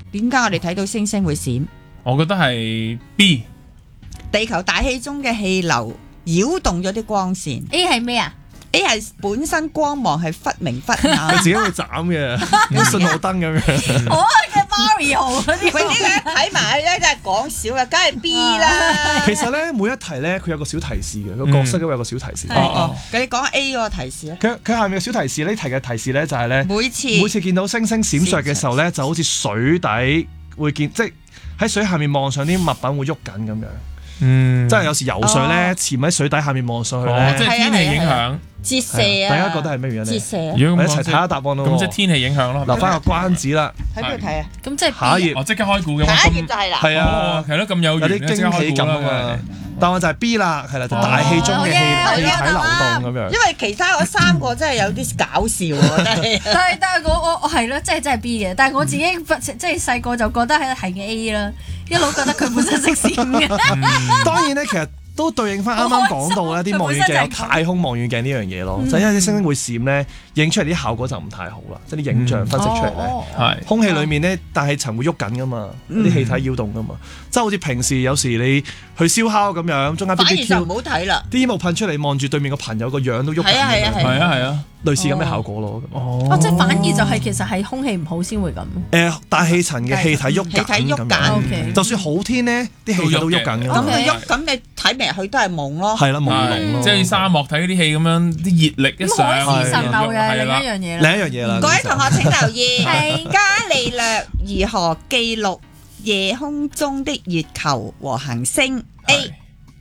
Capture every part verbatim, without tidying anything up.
點解我哋睇到星星會閃？ 我覺得係 B。 地球大氣中嘅氣流擾動咗啲光線。 A 係咩啊？ A 係本身光芒係忽明忽暗， 佢自己會斬嘅，好信號燈咁樣。 我嘅 Mario 嗰啲。 喂，呢個睇埋咧真係講少啦，梗係 B 啦。 其實咧每一題咧佢有個小提示嘅，個角色都有個小提示。 哦哦，咁你講 A 嗰個提示咧？ 佢佢下面嘅小提示呢題嘅提示咧就係咧， 每次每次見到星星閃爍嘅時候咧，就好似水底會見，即係喺水下面望上啲物品會喐緊咁樣。 嗯， 即係有時游水咧，潛喺水底下面望上去咧， 即係天氣影響。 折射啊！ 大家覺得係咩原因咧？ 折射啊！ 如果我一齊睇下答案咯。 咁即係天氣影響咯。 留翻個關子啦。 喺邊度睇啊？ 咁即係下一頁。 我即刻開估嘅。 下一頁就係啦。 係啊， 係咯，咁有有啲驚喜感啊嘛。答案就係 B 啦，係啦，就大氣中嘅氣氣體流動咁樣。 因為其他嗰三個真係有啲搞笑喎，真係。 但係但係我我我係咯，即係真係 B 嘅。但係我自己即係細個就覺得係係 A 啦，一路覺得佢本身識閃嘅。 當然咧，其實。都對應翻啱啱講到咧啲望遠鏡有太空望遠鏡呢樣嘢咯，就因為啲星星會閃咧，影出嚟啲效果就唔太好啦，即係啲影像分析出嚟咧，係空氣裡面咧大氣層會喐緊噶嘛，啲氣體擾動噶嘛，即係好似平時有時你去燒烤咁樣，中間 B B Q 反而就唔好睇啦， 啲煙霧噴出嚟，望住對面個朋友個樣都喐緊，係啊係啊係啊係啊， 類似咁嘅效果咯。 哦，即係反而就係其實係空氣唔好先會咁。 誒，大氣層嘅氣體喐緊， 氣體喐緊， 就算好天咧，啲氣都喐緊嘅。 咁佢喐，咁你睇埋去都係夢咯。 係啦，朦朧咯， 即係沙漠睇嗰啲戲咁樣，啲熱力一上， 海市蜃樓嘅另一樣嘢啦。 另一樣嘢啦。 各位同學請留意，係伽利略如何記錄夜空中的月球和行星 ？A.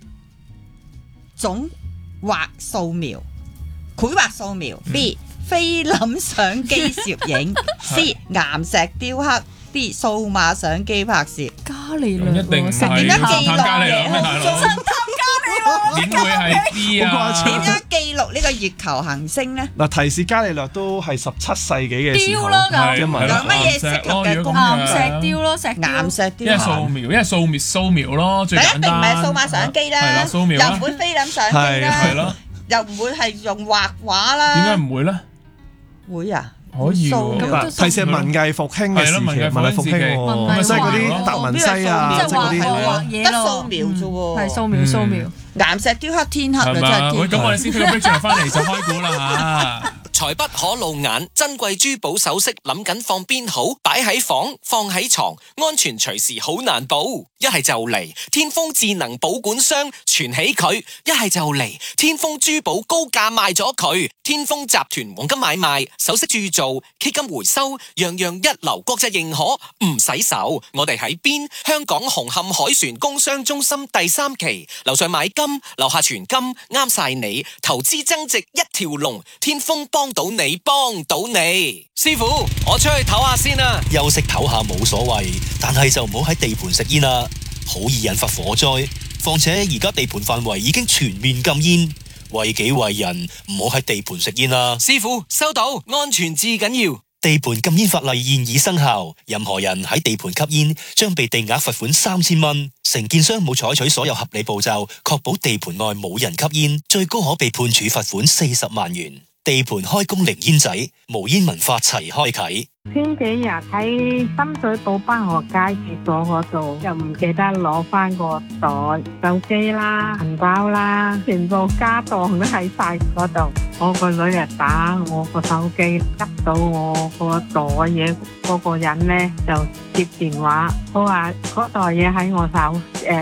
總畫素描，繪畫素描。B. 菲林相機攝影。C. 岩石雕刻。D. 數碼相機拍攝。 伽利略一定係點樣記錄伽利略咩大佬？ 神探伽利略點會係 D 啊？ 點樣記錄呢個月球行星咧？ 嗱，提示伽利略都係十七世紀嘅時候， 雕咯咁， 因為有乜嘢適合嘅工岩石雕咯，石岩石雕。 一係掃描，一係掃描掃描咯，最簡單。 第一定唔係數碼相機啦， 係啦，掃描啦， 又唔會菲林相機啦， 係咯， 又唔會係用畫畫啦。 點解唔會咧？ 會啊！ 可以嗱，提示係文藝復興嘅時期，文藝復興喎，即係嗰啲達文西啊，即係嗰啲得素描啫喎， 係素描素描， 岩石雕刻天黑啊，真係。 喂，咁我哋先推個 break 出翻嚟就開估啦嚇。 財不可露眼，珍貴珠寶首飾諗緊放邊好？擺喺房，放喺床，安全隨時好難保。一係就嚟天豐智能保管箱存起佢，一係就嚟天豐珠寶高價賣咗佢。天豐集團黃金買賣、首飾鑄造、基金回收，樣樣一流，國際認可，唔使手。我哋喺邊？香港紅磡海船工商中心第三期，樓上買金，樓下存金，啱晒你。投資增值一條龍，天豐幫到你，幫到你。師傅，我出去唞下先啦。 休息唞下冇所謂，但係就唔好喺地盤食煙啦，好易引發火災。況且而家地盤範圍已經全面禁煙，為己為人，唔好喺地盤食煙啦。 師傅收到，安全至緊要。 地盤禁煙法例現已生效，任何人喺地盤吸煙將被定額罰款三千蚊。承建商冇採取所有合理步驟，確保地盤內冇人吸煙，最高可被判處罰款四十萬元。地盤開工零煙仔，無煙文化齊開啟。 前幾日喺深水埗北河街廁所嗰度，又唔記得攞翻個袋、手機啦、銀包啦，全部家當都喺晒嗰度。我個女啊打我個手機，執到我個袋嘢，嗰個人咧就接電話，我話嗰袋嘢喺我手誒。